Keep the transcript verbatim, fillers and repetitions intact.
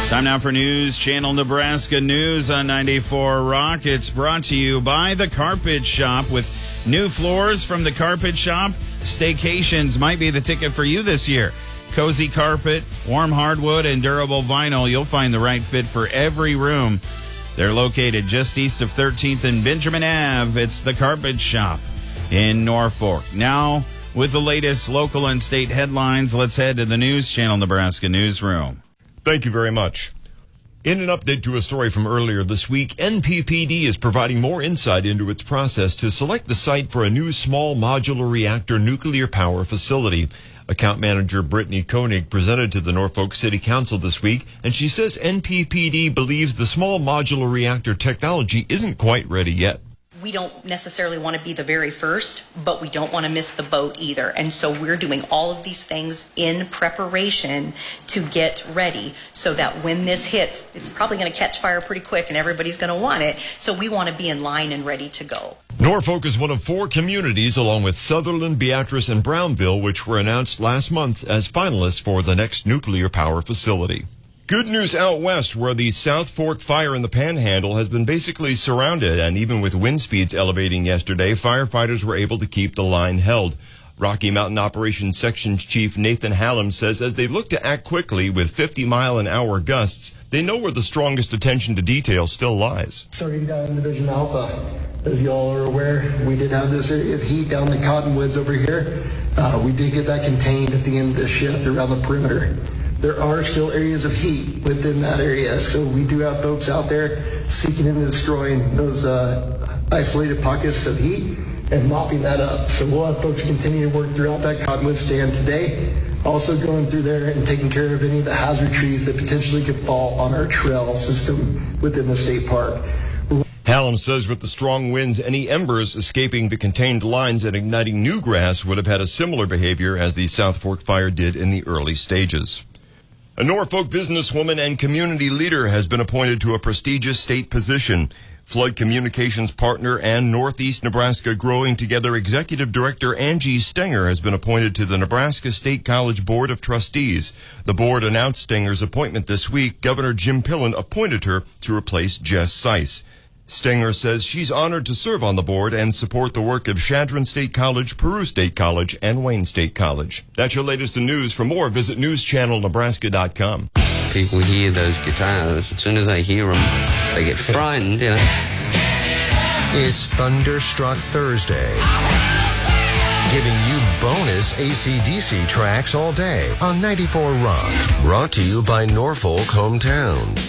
Time now for News Channel Nebraska News on ninety-four Rock. It's brought to you by The Carpet Shop. With new floors from The Carpet Shop, staycations might be the ticket for you this year. Cozy carpet, warm hardwood, and durable vinyl. You'll find the right fit for every room. They're located just east of thirteenth and Benjamin Avenue. It's The Carpet Shop in Norfolk. Now, with the latest local and state headlines, let's head to the News Channel Nebraska newsroom. Thank you very much. In an update to a story from earlier this week, N P P D is providing more insight into its process to select the site for a new small modular reactor nuclear power facility. Account manager Brittany Koenig presented to the Norfolk City Council this week, and she says N P P D believes the small modular reactor technology isn't quite ready yet. We don't necessarily want to be the very first, but we don't want to miss the boat either. And so we're doing all of these things in preparation to get ready so that when this hits, it's probably going to catch fire pretty quick and everybody's going to want it. So we want to be in line and ready to go. Norfolk is one of four communities, along with Sutherland, Beatrice, and Brownville, which were announced last month as finalists for the next nuclear power facility. Good news out west, where the South Fork fire in the Panhandle has been basically surrounded, and even with wind speeds elevating yesterday, firefighters were able to keep the line held. Rocky Mountain Operations Section Chief Nathan Hallam says as they look to act quickly with fifty mile an hour gusts, they know where the strongest attention to detail still lies. Starting down in Division Alpha, as you all are aware, we did have this area of heat down the Cottonwoods over here. Uh, we did get that contained at the end of the shift around the perimeter. There are still areas of heat within that area, so we do have folks out there seeking and destroying those uh, isolated pockets of heat and mopping that up. So we'll have folks continue to work throughout that cottonwood stand today, also going through there and taking care of any of the hazard trees that potentially could fall on our trail system within the state park. Hallam says with the strong winds, any embers escaping the contained lines and igniting new grass would have had a similar behavior as the South Fork fire did in the early stages. A Norfolk businesswoman and community leader has been appointed to a prestigious state position. Flood Communications partner and Northeast Nebraska Growing Together Executive Director Angie Stenger has been appointed to the Nebraska State College Board of Trustees. The board announced Stenger's appointment this week. Governor Jim Pillen appointed her to replace Jess Seiss. Stenger says she's honored to serve on the board and support the work of Chadron State College, Peru State College, and Wayne State College. That's your latest in news. For more, visit news channel nebraska dot com. People hear those guitars. As soon as they hear them, they get frightened, you know. It's Thunderstruck Thursday, giving you bonus A C D C tracks all day on ninety-four Rock. Brought to you by Norfolk Hometown.